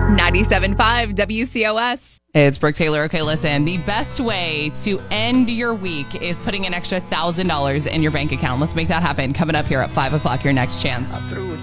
97.5 WCOS. It's Brooke Taylor. Okay, listen, the best way to end your week is putting an extra $1,000 in your bank account. Let's make that happen. Coming up here at 5 o'clock, your next chance.